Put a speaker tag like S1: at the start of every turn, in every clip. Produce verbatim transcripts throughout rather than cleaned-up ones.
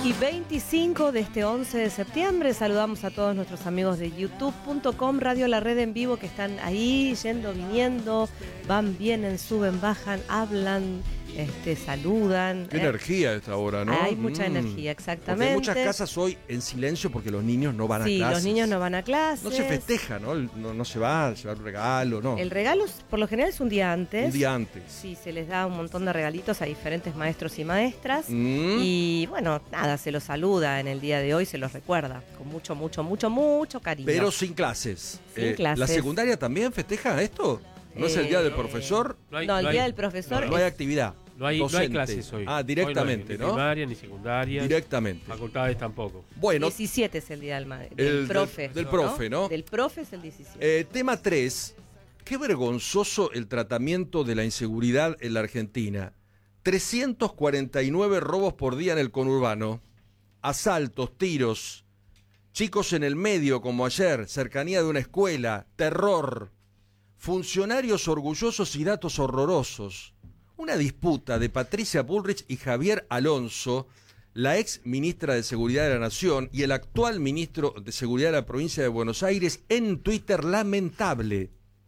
S1: Y veinticinco de este once de septiembre, saludamos a todos nuestros amigos de youtube punto com, Radio La Red en vivo, que están ahí, yendo, viniendo, van, vienen, suben, bajan, hablan, este, saludan.
S2: Qué
S1: eh.
S2: energía a esta hora, ¿no?
S1: Hay mucha
S2: Mm.
S1: energía, exactamente.
S2: Porque hay muchas casas hoy en silencio porque los niños no van a
S1: sí,
S2: clases.
S1: los niños no van a clases.
S2: No se festeja, ¿no? No, no se va, se va el regalo, no.
S1: El regalo, por lo general, es un día antes.
S2: Un día antes.
S1: Sí, se les da un montón de regalitos a diferentes maestros y maestras.
S2: Mm.
S1: Y bueno, nada, se los saluda en el día de hoy, se los recuerda con mucho, mucho, mucho, mucho cariño.
S2: Pero sin clases.
S1: Sin clases.
S2: ¿La secundaria también festeja esto? ¿No eh, es el día del profesor?
S1: No, hay, no el no día hay, del profesor.
S2: No, no hay actividad.
S3: No hay, no hay clases hoy.
S2: Ah, directamente,
S3: hoy no,
S2: hay,
S3: ni
S2: ¿no?
S3: primaria, ni secundaria.
S2: Directamente.
S3: Facultades tampoco.
S2: Bueno.
S1: diecisiete es el día del, del
S2: el,
S1: profe.
S2: Del, del profe, ¿no?
S1: Del profe es el diecisiete.
S2: Eh, tema tres. Qué vergonzoso el tratamiento de la inseguridad en la Argentina. trescientos cuarenta y nueve robos por día en el conurbano. Asaltos, tiros. Chicos en el medio, como ayer. Cercanía de una escuela. Terror. Funcionarios orgullosos y datos horrorosos. Una disputa de Patricia Bullrich y Javier Alonso, la ex ministra de Seguridad de la Nación y el actual ministro de Seguridad de la provincia de Buenos Aires, en Twitter, lamentable.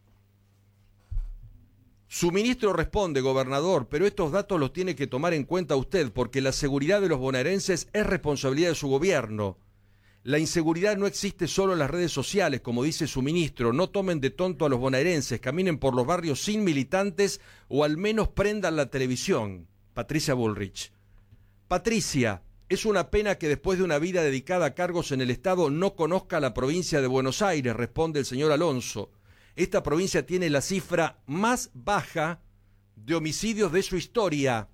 S2: Su ministro responde: gobernador, pero estos datos los tiene que tomar en cuenta usted, porque la seguridad de los bonaerenses es responsabilidad de su gobierno. La inseguridad no existe solo en las redes sociales, como dice su ministro. No tomen de tonto a los bonaerenses, caminen por los barrios sin militantes o al menos prendan la televisión. Patricia Bullrich. Patricia, es una pena que después de una vida dedicada a cargos en el Estado no conozca la provincia de Buenos Aires, responde el señor Alonso. Esta provincia tiene la cifra más baja de homicidios de su historia.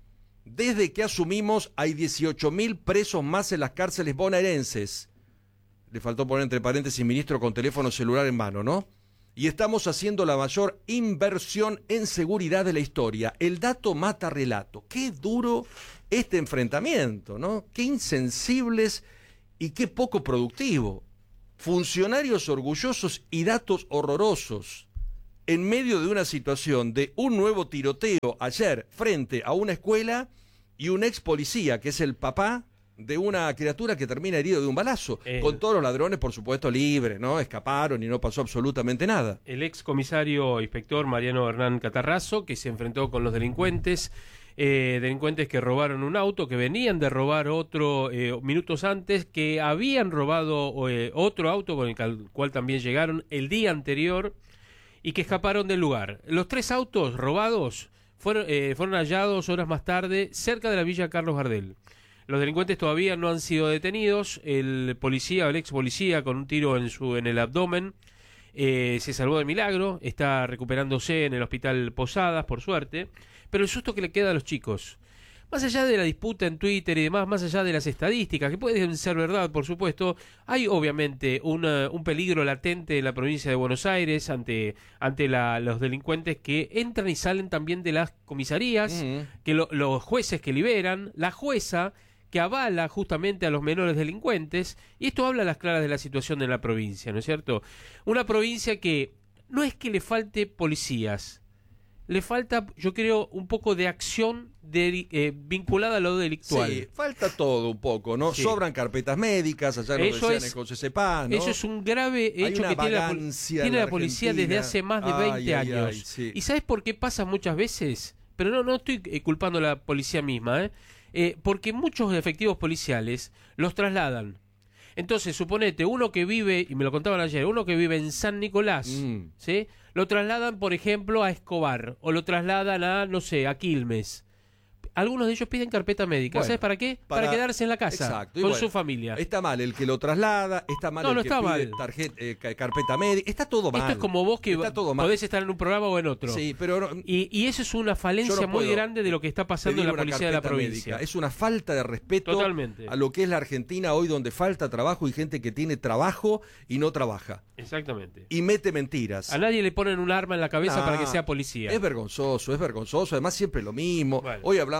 S2: Desde que asumimos hay dieciocho mil presos más en las cárceles bonaerenses. Le faltó poner entre paréntesis ministro con teléfono celular en mano, ¿no? Y estamos haciendo la mayor inversión en seguridad de la historia. El dato mata relato. Qué duro este enfrentamiento, ¿no? Qué insensibles y qué poco productivo. Funcionarios orgullosos y datos horrorosos. En medio de una situación de un nuevo tiroteo ayer frente a una escuela y un ex policía, que es el papá de una criatura que termina herido de un balazo, eh, con todos los ladrones, por supuesto, libres, ¿no? Escaparon y no pasó absolutamente nada.
S3: El ex comisario inspector Mariano Hernán Catarrazo, que se enfrentó con los delincuentes, eh, delincuentes que robaron un auto, que venían de robar otro eh, minutos antes, que habían robado eh, otro auto con el cual también llegaron el día anterior, y que escaparon del lugar. Los tres autos robados fueron, eh, fueron hallados horas más tarde cerca de la Villa Carlos Gardel. Los delincuentes todavía no han sido detenidos. El policía, el ex policía, con un tiro en su en el abdomen, eh, se salvó de milagro. Está recuperándose en el hospital Posadas, por suerte. Pero el susto que le queda a los chicos, más allá de la disputa en Twitter y demás, más allá de las estadísticas, que pueden ser verdad, por supuesto, hay obviamente una, un peligro latente en la provincia de Buenos Aires ante, ante la, los delincuentes que entran y salen también de las comisarías, uh-huh. que lo, los jueces que liberan, la jueza que avala justamente a los menores delincuentes, y esto habla a las claras de la situación de la provincia, ¿no es cierto? Una provincia que no es que le falte policías, le falta, yo creo, un poco de acción de, eh, vinculada a lo delictual.
S2: Sí, falta todo un poco, ¿no? Sí. Sobran carpetas médicas, allá lo
S3: eso
S2: decían
S3: es,
S2: en José Cepá, ¿no?
S3: Eso es un grave hecho que tiene, la, tiene la policía desde hace más de veinte ay, años. Ay, ay, sí. ¿Y sabes por qué pasa muchas veces? Pero no, no estoy eh, culpando a la policía misma, ¿eh? Eh, porque muchos efectivos policiales los trasladan. Entonces, suponete, uno que vive, y me lo contaban ayer, uno que vive en San Nicolás, mm. ¿sí? Lo trasladan, por ejemplo, a Escobar, o lo trasladan a, no sé, a Quilmes. Algunos de ellos piden carpeta médica. Bueno, ¿sabes para qué? Para, para quedarse en la casa, exacto, con bueno, su familia.
S2: Está mal el que lo traslada, está mal no, el no que está pide mal. Tarjeta, eh, carpeta médica. Está todo mal.
S3: Esto es como vos que podés estar en un programa o en otro.
S2: Sí, pero no,
S3: y, y eso es una falencia no muy grande de lo que está pasando en la policía de la provincia.
S2: Médica. Es una falta de respeto
S3: Totalmente.
S2: a lo que es la Argentina hoy, donde falta trabajo y gente que tiene trabajo y no trabaja.
S3: Exactamente.
S2: Y mete mentiras.
S3: A nadie le ponen un arma en la cabeza
S2: nah,
S3: para que sea policía.
S2: Es vergonzoso, es vergonzoso. Además, siempre lo mismo. Bueno. Hoy hablamos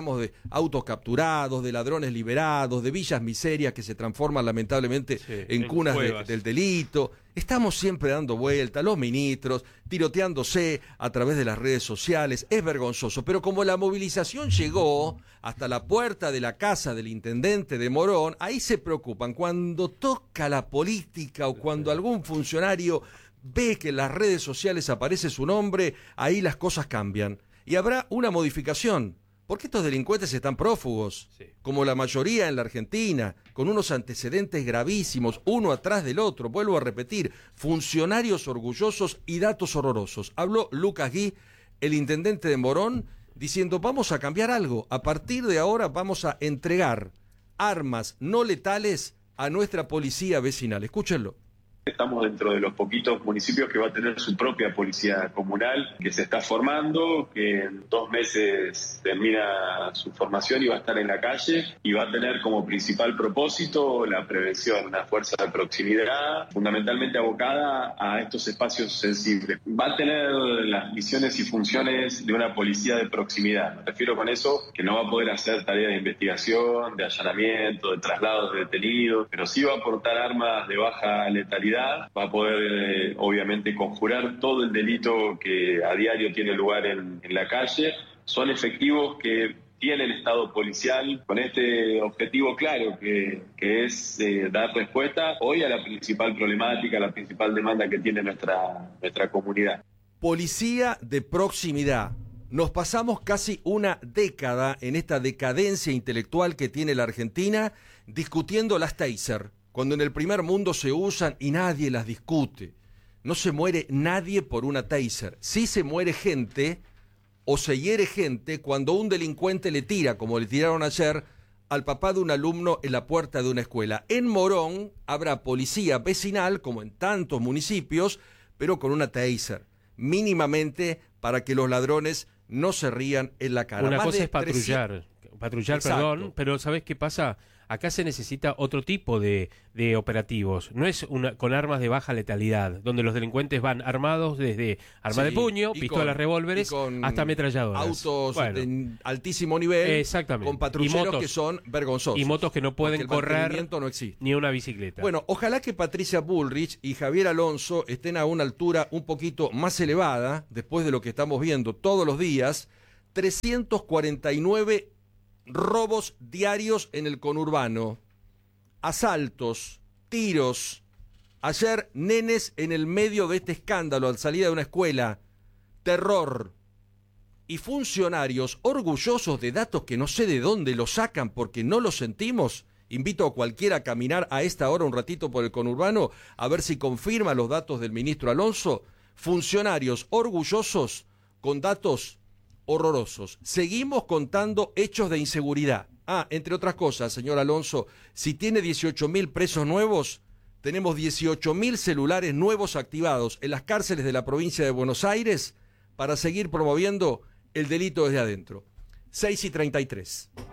S2: hablamos de autos capturados, de ladrones liberados, de villas miserias que se transforman lamentablemente sí, en, en cunas de, del delito. Estamos siempre dando vueltas, los ministros, tiroteándose a través de las redes sociales. Es vergonzoso, pero como la movilización llegó hasta la puerta de la casa del intendente de Morón, ahí se preocupan. Cuando toca la política o cuando algún funcionario ve que en las redes sociales aparece su nombre, ahí las cosas cambian. Y habrá una modificación, porque estos delincuentes están prófugos, sí. como la mayoría en la Argentina, con unos antecedentes gravísimos, uno atrás del otro. Vuelvo a repetir, funcionarios orgullosos y datos horrorosos. Habló Lucas Gui, el intendente de Morón, diciendo, vamos a cambiar algo. A partir de ahora vamos a entregar armas no letales a nuestra policía vecinal. Escúchenlo.
S4: Estamos dentro de los poquitos municipios que va a tener su propia policía comunal, que se está formando, que en dos meses termina su formación y va a estar en la calle y va a tener como principal propósito la prevención, una fuerza de proximidad fundamentalmente abocada a estos espacios sensibles. Va a tener las misiones y funciones de una policía de proximidad. Me refiero con eso que no va a poder hacer tareas de investigación, de allanamiento, de traslados de detenidos, pero sí va a aportar armas de baja letalidad. Va a poder, eh, obviamente, conjurar todo el delito que a diario tiene lugar en, en la calle. Son efectivos que tiene el Estado policial con este objetivo claro, que, que es eh, dar respuesta hoy a la principal problemática, a la principal demanda que tiene nuestra, nuestra comunidad.
S2: Policía de proximidad. Nos pasamos casi una década en esta decadencia intelectual que tiene la Argentina discutiendo las taser, cuando en el primer mundo se usan y nadie las discute. No se muere nadie por una taser. Sí se muere gente o se hiere gente cuando un delincuente le tira, como le tiraron ayer, al papá de un alumno en la puerta de una escuela. En Morón habrá policía vecinal, como en tantos municipios, pero con una taser, mínimamente para que los ladrones no se rían en la cara.
S3: Una
S2: Más
S3: cosa es patrullar, trescientos... patrullar, Exacto. perdón, pero ¿sabés qué pasa? Acá se necesita otro tipo de, de operativos. No es una con armas de baja letalidad, donde los delincuentes van armados desde arma sí, de puño, pistolas, revólveres, hasta ametralladoras.
S2: Autos
S3: bueno,
S2: de altísimo nivel,
S3: exactamente.
S2: Con patrulleros motos, que son vergonzosos.
S3: Y motos que no pueden correr
S2: no existe.
S3: ni una bicicleta.
S2: Bueno, ojalá que Patricia Bullrich y Javier Alonso estén a una altura un poquito más elevada, después de lo que estamos viendo todos los días. trescientos cuarenta y nueve robos diarios en el conurbano, asaltos, tiros. Ayer, nenes en el medio de este escándalo al salir de una escuela, terror. Y funcionarios orgullosos de datos que no sé de dónde los sacan porque no los sentimos. Invito a cualquiera a caminar a esta hora un ratito por el conurbano a ver si confirma los datos del ministro Alonso. Funcionarios orgullosos con datos horrorosos. Seguimos contando hechos de inseguridad. Ah, entre otras cosas, señor Alonso, si tiene dieciocho mil presos nuevos, tenemos dieciocho mil celulares nuevos activados en las cárceles de la provincia de Buenos Aires para seguir promoviendo el delito desde adentro. seis y treinta y tres.